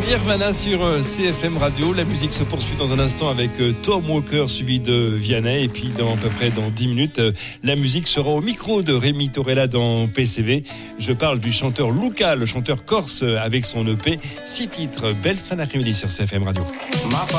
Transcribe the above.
Nirvana sur CFM Radio. La musique se poursuit dans un instant avec Tom Walker suivi de Vianney. Et puis dans à peu près dans 10 minutes, la musique sera au micro de Rémi Torella dans PCV. Je parle du chanteur Luca, le chanteur corse avec son EP. 6 titres. Belle fin d'après-midi sur CFM Radio.